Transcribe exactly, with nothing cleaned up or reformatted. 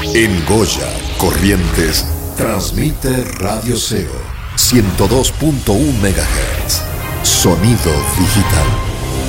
En Goya, Corrientes, transmite Radio Seo ciento dos punto uno megahertz. Sonido digital.